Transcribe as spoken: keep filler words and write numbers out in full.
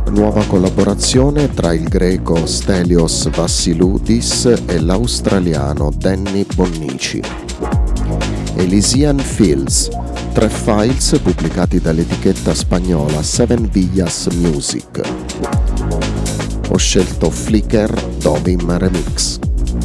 Nuova collaborazione tra il greco Stelios Vassiloudis e l'australiano Danny Bonnici. Elysian Fields, tre files pubblicati dall'etichetta spagnola Seven Villas Music. Ho scelto Flicker Dovim Remix.